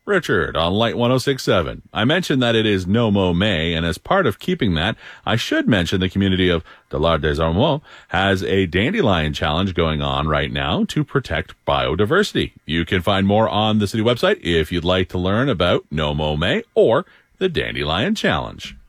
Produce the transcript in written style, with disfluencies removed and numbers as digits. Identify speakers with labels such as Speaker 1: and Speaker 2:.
Speaker 1: Richard on Light 106.7. I mentioned that it is No Mow May, and as part of keeping that, I should mention the community of Dollard des Ormeaux has a dandelion challenge going on right now to protect biodiversity. You can find more on the city website if you'd like to learn about No Mow May or the Dandelion Challenge.